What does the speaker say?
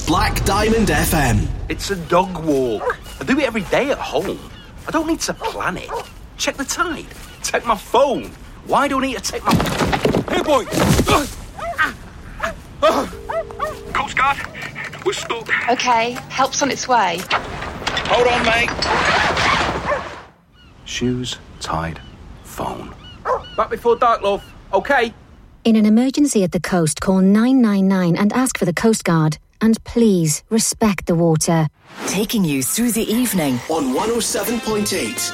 Black Diamond FM. It's a dog walk. I do it every day at home. I don't need to plan it. Check the tide. Take my phone. Why do I need to take my... Hey, boy! Coast Guard, we're stuck. OK, help's on its way. Hold on, mate. Shoes, tide, phone. Back before dark, love. OK? In an emergency at the coast, call 999 and ask for the Coast Guard. And please, respect the water. Taking you through the evening On 107.8